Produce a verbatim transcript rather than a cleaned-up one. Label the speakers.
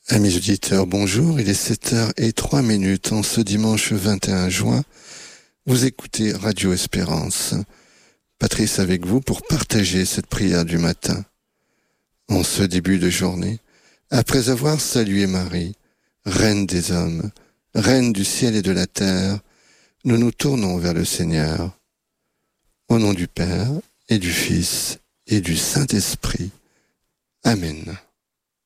Speaker 1: Amis auditeurs, bonjour, il est sept heures zéro trois minutes en ce dimanche vingt et un juin. Vous écoutez Radio Espérance. Patrice avec vous pour partager cette prière du matin. En ce début de journée, après avoir salué Marie, Reine des hommes, Reine du ciel et de la terre, nous nous tournons vers le Seigneur. Au nom du Père et du Fils et du Saint-Esprit. Amen.